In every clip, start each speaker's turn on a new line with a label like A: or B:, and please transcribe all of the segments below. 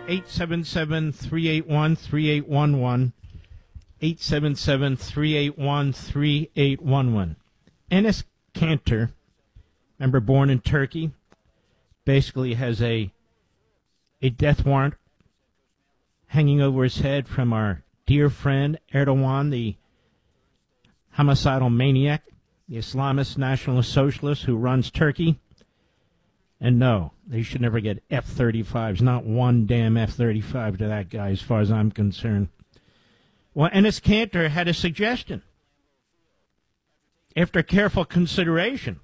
A: 877-381-3811. 877-381-3811. Enes Kanter, remember, born in Turkey, basically has a death warrant hanging over his head from our dear friend Erdogan, the homicidal maniac, the Islamist nationalist socialist who runs Turkey. And no, they should never get F-35s, not one damn F-35 to that guy as far as I'm concerned. Well, Enes Kanter had a suggestion. After careful consideration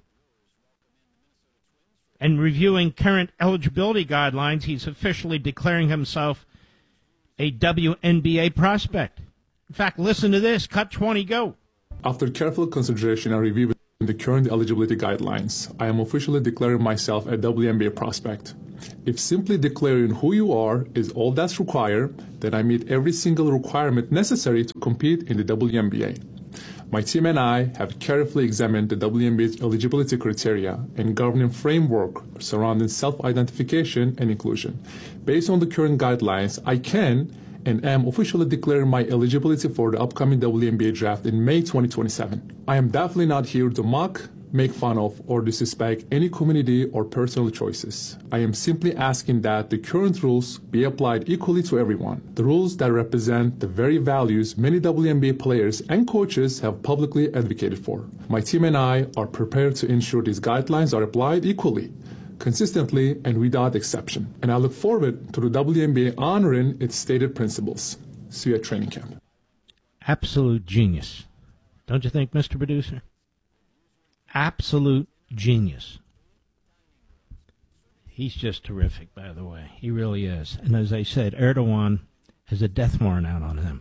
A: and reviewing current eligibility guidelines, he's officially declaring himself a WNBA prospect. In fact, listen to this. Cut 20, go.
B: After careful consideration and review the current eligibility guidelines, I am officially declaring myself a WNBA prospect. If simply declaring who you are is all that's required, then I meet every single requirement necessary to compete in the WNBA. My team and I have carefully examined the WNBA's eligibility criteria and governing framework surrounding self-identification and inclusion. Based on the current guidelines, I can and am officially declaring my eligibility for the upcoming WNBA draft in May 2027. I am definitely not here to mock, make fun of, or disrespect any community or personal choices. I am simply asking that the current rules be applied equally to everyone. The rules that represent the very values many WNBA players and coaches have publicly advocated for. My team and I are prepared to ensure these guidelines are applied equally, consistently, and without exception. And I look forward to the WNBA honoring its stated principles. See you at training camp.
A: Absolute genius. Don't you think, Mr. Producer? Absolute genius. He's just terrific, by the way. He really is. And as I said, Erdogan has a death warrant out on him.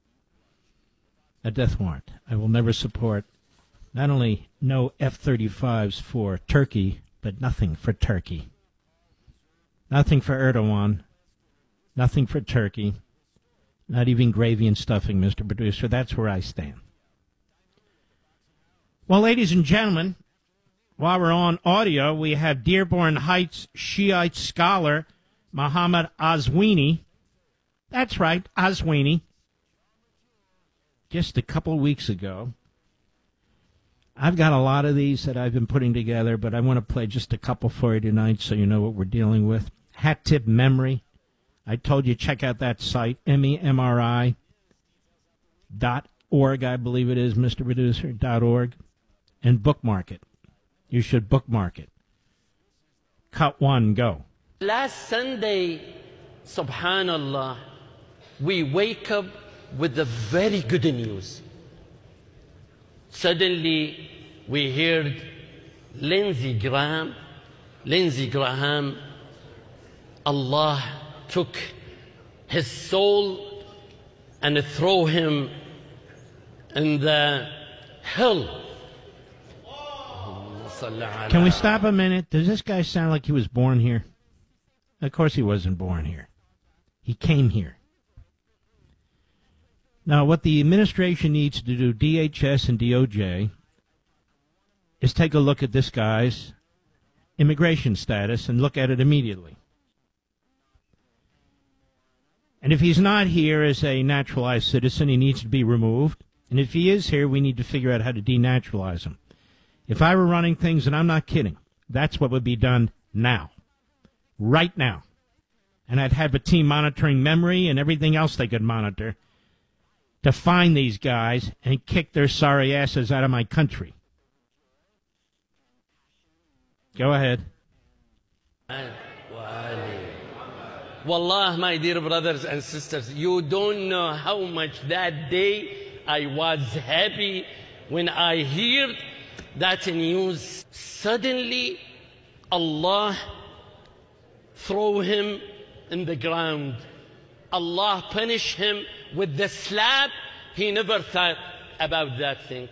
A: A death warrant. I will never support not only no F-35s for Turkey, but nothing for Turkey. Nothing for Erdogan. Nothing for Turkey. Not even gravy and stuffing, Mr. Producer. That's where I stand. Well, ladies and gentlemen, while we're on audio, we have Dearborn Heights Shiite scholar Muhammad Azwini. That's right, Azwini. Just a couple of weeks ago. I've got a lot of these that I've been putting together, but I want to play just a couple for you tonight so you know what we're dealing with. Hat Tip Memory. I told you, check out that site, MEMRI.org, I believe it is, Mr. Producer, .org. And bookmark it. You should bookmark it. Cut 1, go.
C: Last Sunday, subhanallah, we wake up with the very good news. Suddenly, we heard Lindsey Graham, Allah took his soul and threw him in the hell.
A: Can we stop a minute? Does this guy sound like he was born here? Of course he wasn't born here. He came here. Now, what the administration needs to do, DHS and DOJ, is take a look at this guy's immigration status and look at it immediately. And if he's not here as a naturalized citizen, he needs to be removed. And if he is here, we need to figure out how to denaturalize him. If I were running things, and I'm not kidding, that's what would be done now. Right now. And I'd have a team monitoring memory and everything else they could monitor to find these guys and kick their sorry asses out of my country. Go ahead.
C: Wallah, my dear brothers and sisters, you don't know how much that day I was happy when I heard that news. Suddenly, Allah threw him in the ground. Allah punished him with the slap. He never thought about that thing.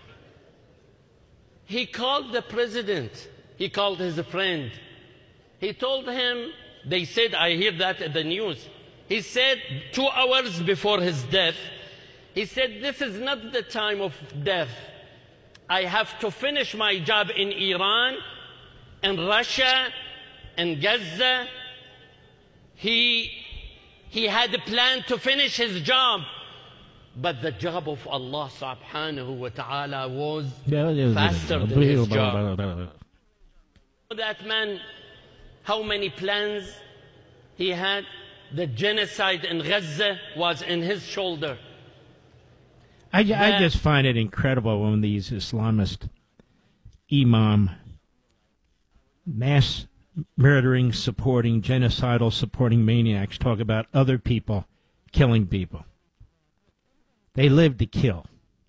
C: He called the president. He called his friend. He told him, they said, I hear that in the news. He said 2 hours before his death, he said, this is not the time of death. I have to finish my job in Iran, in Russia, in Gaza. He He had a plan to finish his job. But the job of Allah subhanahu wa ta'ala was faster than his job. That man, how many plans he had? The genocide in Gaza was in his shoulder.
A: I just find it incredible when these Islamist imam, mass murdering, supporting, genocidal supporting maniacs talk about other people killing people. They live to kill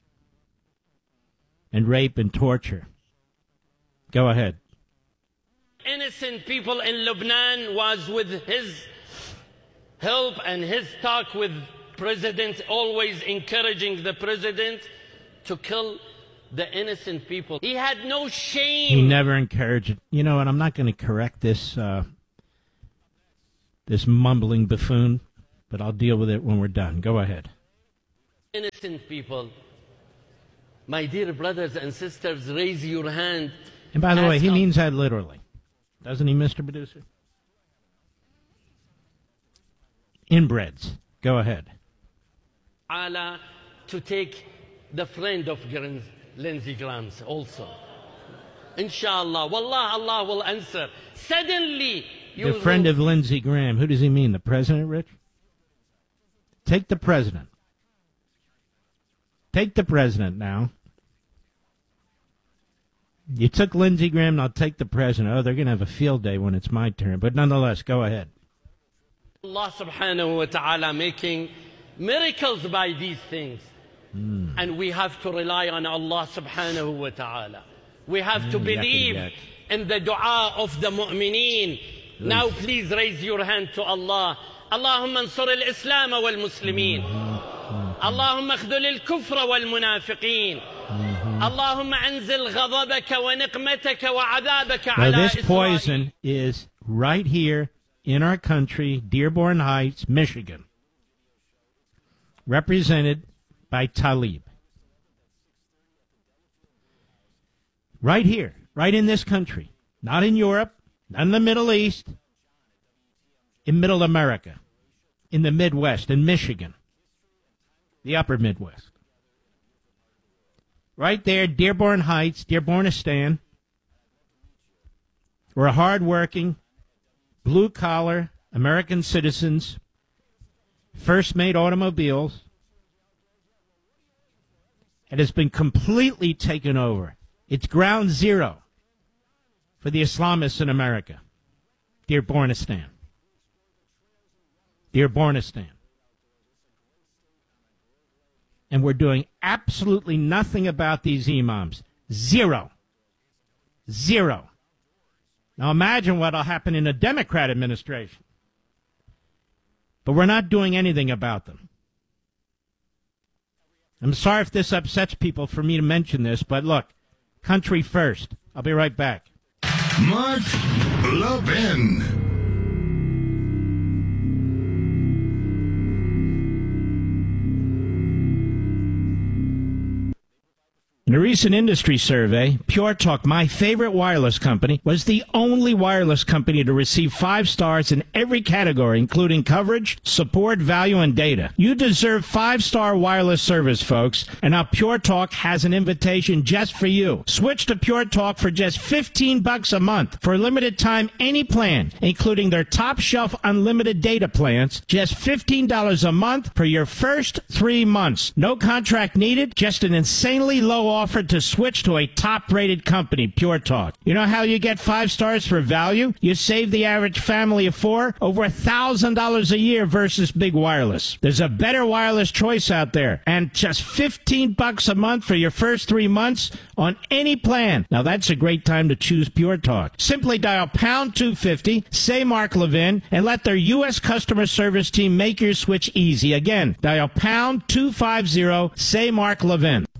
A: and rape and torture. Go ahead.
C: Innocent people in Lebanon was with his help and his talk with president, always encouraging the president to kill the innocent people. He had no shame.
A: He never encouraged it. You know, and I'm not going to correct this this mumbling buffoon, but I'll deal with it when we're done. Go ahead.
C: Innocent people. My dear brothers and sisters, raise your hand.
A: And by the way, he means that literally. Doesn't he, Mr. Producer? Inbreds. Go ahead.
C: Allah to take the friend of Lindsey Graham also. Inshallah. Wallah, Allah will answer. Suddenly,
A: the friend of Lindsey Graham. Who does he mean? The president, Rich? Take the president. Take the president now. You took Lindsey Graham, I'll take the president. Oh, they're going to have a field day when it's my turn. But nonetheless, go ahead.
C: Allah subhanahu wa ta'ala making miracles by these things. And we have to rely on Allah subhanahu wa ta'ala. We have to believe in the dua of the mu'mineen. Now please raise your hand to Allah. Allahumma ansur al-Islam wal-Muslimin. Allahumma akhdhul al-kufra wal-munafiqeen. Allahumma anzil ghadabaka wa niqmataka wa adabaka ala
A: Israel. This poison is right here in our country, Dearborn Heights, Michigan, represented by Tlaib. Right here, right in this country, not in Europe, not in the Middle East, in Middle America, in the Midwest, in Michigan, the upper Midwest. Right there, Dearborn Heights, Dearbornistan. We're hardworking, blue-collar American citizens, first-made automobiles. It has been completely taken over. It's ground zero for the Islamists in America. Dearbornistan. Dearbornistan. And we're doing absolutely nothing about these imams. Zero. Zero. Now imagine what will happen in a Democrat administration. But we're not doing anything about them. I'm sorry if this upsets people for me to mention this, but look, country first. I'll be right back.
D: Mark Levin.
A: In a recent industry survey, Pure Talk, my favorite wireless company, was the only wireless company to receive 5 stars in every category, including coverage, support, value, and data. You deserve 5-star wireless service, folks, and now Pure Talk has an invitation just for you. Switch to Pure Talk for just $15 a month. For a limited time, any plan, including their top-shelf unlimited data plans, just $15 a month for your first 3 months. No contract needed, just an insanely low offer to switch to a top-rated company, Pure Talk. You know how you get 5 stars for value? You save the average family of 4 over $1,000 a year versus big wireless. There's a better wireless choice out there, and just $15 a month for your first 3 months on any plan. Now that's a great time to choose Pure Talk. Simply dial pound 250, say Mark Levin, and let their U.S. customer service team make your switch easy. Again, dial pound 250, say Mark Levin.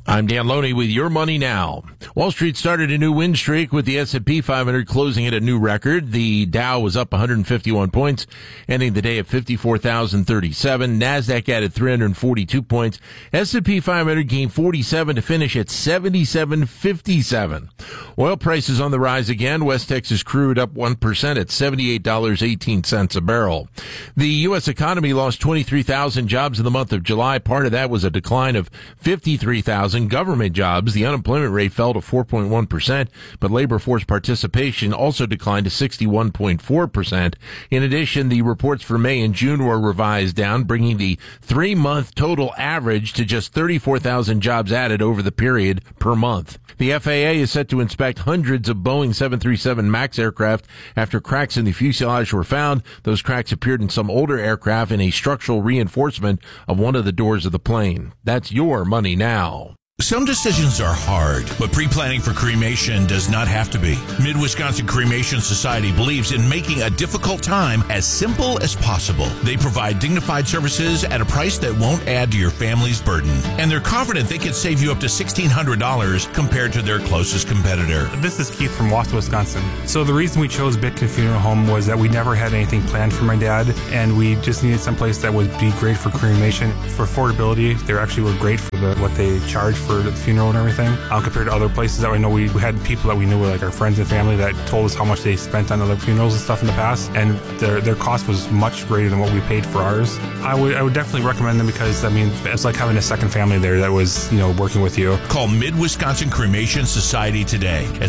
E: I'm Dan Loney with Your Money Now. Wall Street started a new win streak with the S&P 500 closing at a new record. The Dow was up 151 points, ending the day at 54,037. NASDAQ added 342 points. S&P 500 gained 47 to finish at 77.57. Oil prices on the rise again. West Texas crude up 1% at $78.18 a barrel. The U.S. economy lost 23,000 jobs in the month of July. Part of that was a decline of 53,000 government jobs. The unemployment rate fell to 4.1%, but labor force participation also declined to 61.4%. In addition, the reports for May and June were revised down, bringing the 3-month total average to just 34,000 jobs added over the period per month. The FAA is set to inspect hundreds of Boeing 737 MAX aircraft after cracks in the fuselage were found. Those cracks appeared in some older aircraft in a structural reinforcement of one of the doors of the plane. That's Your Money Now.
F: Some decisions are hard, but pre-planning for cremation does not have to be. Mid-Wisconsin Cremation Society believes in making a difficult time as simple as possible. They provide dignified services at a price that won't add to your family's burden. And they're confident they can save you up to $1,600 compared to their closest competitor.
G: This is Keith from Wausau, Wisconsin. So the reason we chose Bitkin Funeral Home was that we never had anything planned for my dad, and we just needed someplace that would be great for cremation. For affordability, they actually were great for what they charge for the funeral and everything, compared to other places that we know. We had people that we knew, like our friends and family, that told us how much they spent on other funerals and stuff in the past, and their cost was much greater than what we paid for ours. I would definitely recommend them because, I mean, it's like having a second family there that was, working with you.
F: Call Mid-Wisconsin Cremation Society today at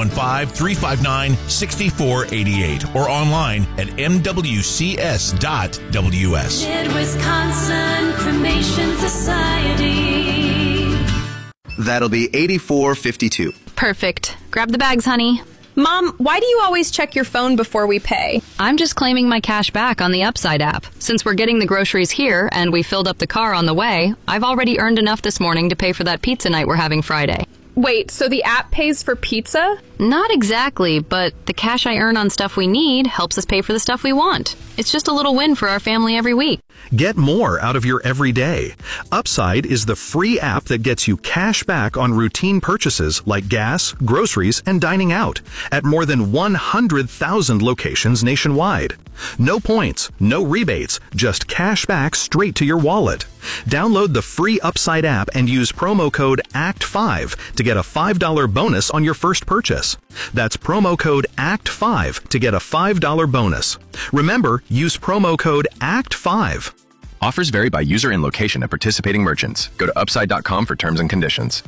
F: 715-359-6488 or online at mwcs.ws.
H: Mid-Wisconsin Cremation Society.
I: That'll be $84.52.
J: Perfect. Grab the bags, honey.
K: Mom, why do you always check your phone before we pay?
J: I'm just claiming my cash back on the Upside app. Since we're getting the groceries here and we filled up the car on the way, I've already earned enough this morning to pay for that pizza night we're having Friday.
K: Wait, so the app pays for pizza?
J: Not exactly, but the cash I earn on stuff we need helps us pay for the stuff we want. It's just a little win for our family every week.
L: Get more out of your everyday. Upside is the free app that gets you cash back on routine purchases like gas, groceries, and dining out at more than 100,000 locations nationwide. No points, no rebates, just cash back straight to your wallet. Download the free Upside app and use promo code ACT5 to get a $5 bonus on your first purchase. That's promo code ACT5 to get a $5 bonus. Remember, use promo code ACT5.
M: Offers vary by user and location at participating merchants. Go to upside.com for terms and conditions.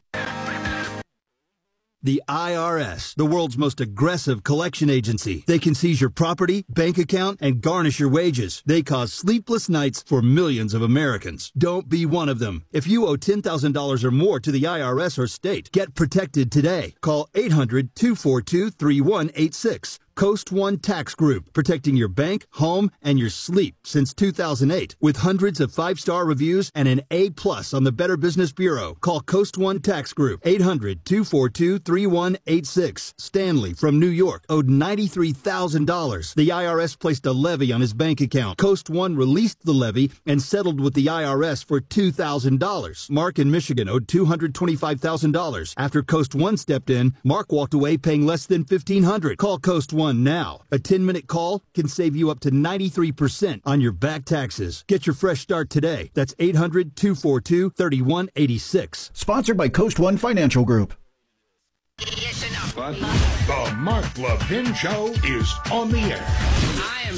N: The IRS, the world's most aggressive collection agency. They can seize your property, bank account, and garnish your wages. They cause sleepless nights for millions of Americans. Don't be one of them. If you owe $10,000 or more to the IRS or state, get protected today. Call 800-242-3186. Coast One Tax Group, protecting your bank, home, and your sleep since 2008. With hundreds of 5-star reviews and an A+ on the Better Business Bureau. Call Coast One Tax Group, 800-242-3186. Stanley from New York owed $93,000. The IRS placed a levy on his bank account. Coast One released the levy and settled with the IRS for $2,000. Mark in Michigan owed $225,000. After Coast One stepped in, Mark walked away paying less than $1,500. Call Coast One now. A 10-minute call can save you up to 93% on your back taxes. Get your fresh start today. That's 800-242-3186.
O: Sponsored by Coast One Financial Group.
D: But the Mark Levin Show is on the air.
C: I am